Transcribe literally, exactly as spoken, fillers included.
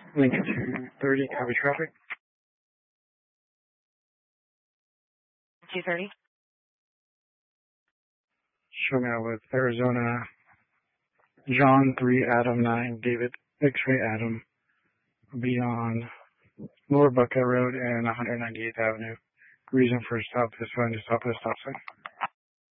Lincoln two thirty, copy traffic. two thirty. Show me out with Arizona, John three, Adam nine, David, X-ray Adam, be on Lower Buckeye Road and one hundred ninety-eighth Avenue. Reason for stop is find a stop at a stop sign.